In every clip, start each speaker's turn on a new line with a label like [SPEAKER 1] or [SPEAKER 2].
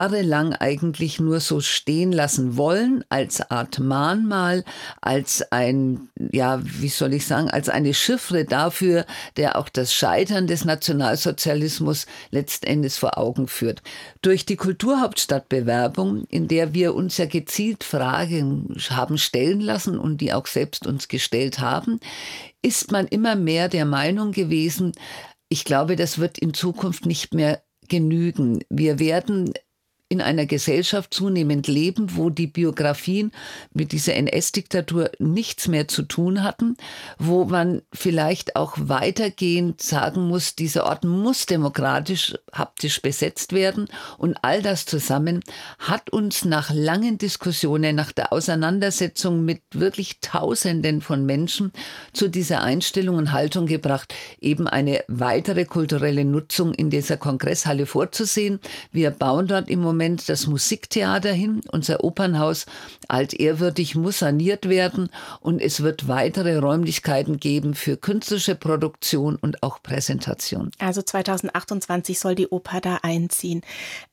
[SPEAKER 1] jahrelang eigentlich nur so stehen lassen wollen, als Art Mahnmal, als ein, ja, wie soll ich sagen, als eine Chiffre dafür, der auch das Scheitern des Nationalsozialismus letzten Endes vor Augen führt. Durch die Kulturhauptstadtbewerbung, in der wir uns ja gezielt Fragen haben stellen lassen und die auch selbst uns gestellt haben, ist man immer mehr der Meinung gewesen, ich glaube, das wird in Zukunft nicht mehr genügen. Wir werden in einer Gesellschaft zunehmend leben, wo die Biografien mit dieser NS-Diktatur nichts mehr zu tun hatten, wo man vielleicht auch weitergehend sagen muss, dieser Ort muss demokratisch, haptisch besetzt werden. Und all das zusammen hat uns nach langen Diskussionen, nach der Auseinandersetzung mit wirklich Tausenden von Menschen zu dieser Einstellung und Haltung gebracht, eben eine weitere kulturelle Nutzung in dieser Kongresshalle vorzusehen. Wir bauen dort im Moment das Musiktheater hin. Unser Opernhaus altehrwürdig muss saniert werden und es wird weitere Räumlichkeiten geben für künstlerische Produktion und auch Präsentation.
[SPEAKER 2] Also 2028 soll die Oper da einziehen.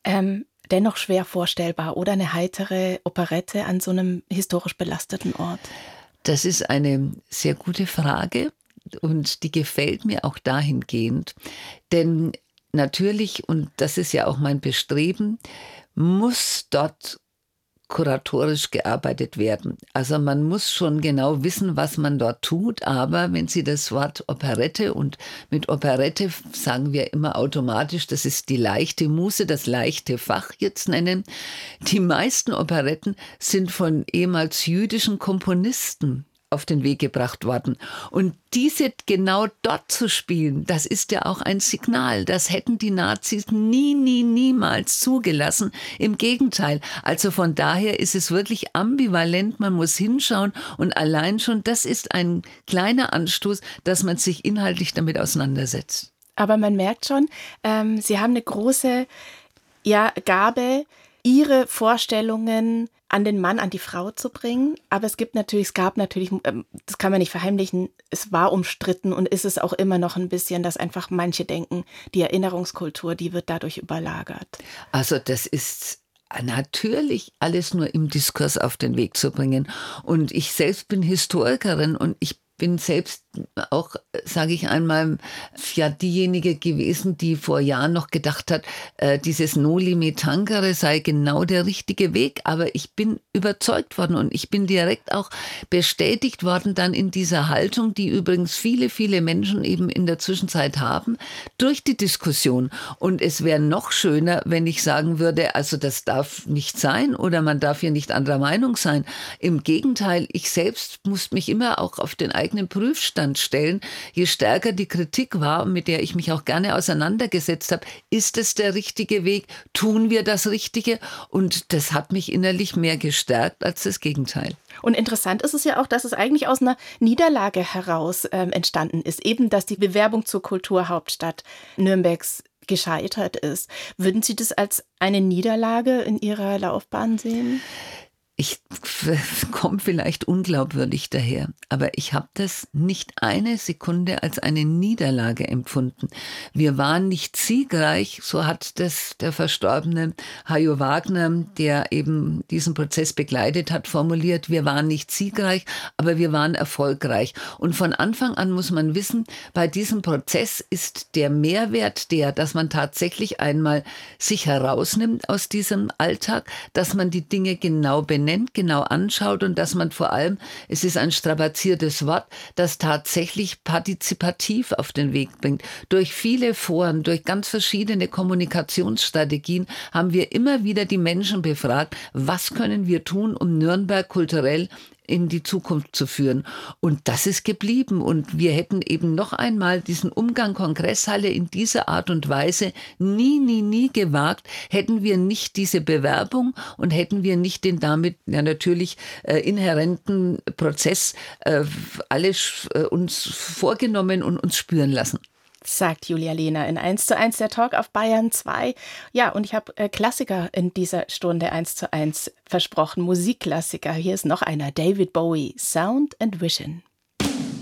[SPEAKER 2] Dennoch schwer vorstellbar, oder eine heitere Operette an so einem historisch belasteten Ort?
[SPEAKER 1] Das ist eine sehr gute Frage und die gefällt mir auch dahingehend, denn natürlich, und das ist ja auch mein Bestreben, muss dort kuratorisch gearbeitet werden. Also man muss schon genau wissen, was man dort tut, aber wenn Sie das Wort Operette, und mit Operette sagen wir immer automatisch, das ist die leichte Muse, das leichte Fach jetzt nennen. Die meisten Operetten sind von ehemals jüdischen Komponisten auf den Weg gebracht worden. Und diese genau dort zu spielen, das ist ja auch ein Signal. Das hätten die Nazis niemals zugelassen. Im Gegenteil. Also von daher ist es wirklich ambivalent. Man muss hinschauen und allein schon, das ist ein kleiner Anstoß, dass man sich inhaltlich damit auseinandersetzt.
[SPEAKER 2] Aber man merkt schon, Sie haben eine große Gabe, Ihre Vorstellungen an den Mann, an die Frau zu bringen. Aber es gab natürlich, das kann man nicht verheimlichen, es war umstritten und ist es auch immer noch ein bisschen, dass einfach manche denken, die Erinnerungskultur, die wird dadurch überlagert.
[SPEAKER 1] Also das ist natürlich alles nur im Diskurs auf den Weg zu bringen. Und ich selbst bin Historikerin und ich bin selbst auch, sage ich einmal, ja diejenige gewesen, die vor Jahren noch gedacht hat, dieses Noli me tangere sei genau der richtige Weg. Aber ich bin überzeugt worden und ich bin direkt auch bestätigt worden dann in dieser Haltung, die übrigens viele Menschen eben in der Zwischenzeit haben, durch die Diskussion. Und es wäre noch schöner, wenn ich sagen würde, also das darf nicht sein oder man darf hier nicht anderer Meinung sein. Im Gegenteil, ich selbst muss mich immer auch auf den eigenen Prüfstand stellen. Je stärker die Kritik war, mit der ich mich auch gerne auseinandergesetzt habe, ist es der richtige Weg? Tun wir das Richtige? Und das hat mich innerlich mehr gestärkt als das Gegenteil.
[SPEAKER 2] Und interessant ist es ja auch, dass es eigentlich aus einer Niederlage heraus entstanden ist. Eben, dass die Bewerbung zur Kulturhauptstadt Nürnbergs gescheitert ist. Würden Sie das als eine Niederlage in Ihrer Laufbahn sehen?
[SPEAKER 1] Ich komme vielleicht unglaubwürdig daher, aber ich habe das nicht eine Sekunde als eine Niederlage empfunden. Wir waren nicht siegreich, so hat das der verstorbene Hajo Wagner, der eben diesen Prozess begleitet hat, formuliert. Wir waren nicht siegreich, aber wir waren erfolgreich. Und von Anfang an muss man wissen, bei diesem Prozess ist der Mehrwert dass man tatsächlich einmal sich herausnimmt aus diesem Alltag, dass man die Dinge genau benennt, genau anschaut und dass man vor allem, es ist ein strapaziertes Wort, das tatsächlich partizipativ auf den Weg bringt. Durch viele Foren, durch ganz verschiedene Kommunikationsstrategien haben wir immer wieder die Menschen befragt, was können wir tun, um Nürnberg kulturell in die Zukunft zu führen. Und das ist geblieben. Und wir hätten eben noch einmal diesen Umgang Kongresshalle in dieser Art und Weise nie gewagt, hätten wir nicht diese Bewerbung und hätten wir nicht den damit natürlich inhärenten Prozess alles uns vorgenommen und uns spüren lassen.
[SPEAKER 2] Sagt Julia Lehner in 1:1 der Talk auf Bayern 2. Ja, und ich habe Klassiker in dieser Stunde 1:1 versprochen, Musikklassiker. Hier ist noch einer, David Bowie, Sound and Vision.